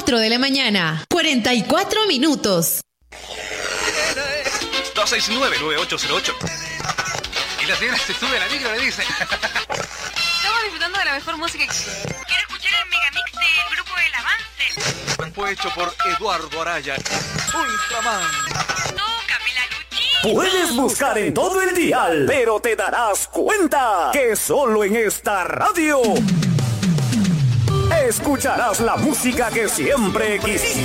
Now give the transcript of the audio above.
4 de la mañana, 44 minutos. 269-9808. Y la señora se sube a la micro y le dice: estamos disfrutando de la mejor música. Quiero escuchar el megamix del grupo El Avance. Fue hecho por Eduardo Araya, Ultraman. Tócame la Luchi. Puedes buscar en todo el dial, pero te darás cuenta que solo en esta radio escucharás la música que siempre quisiste.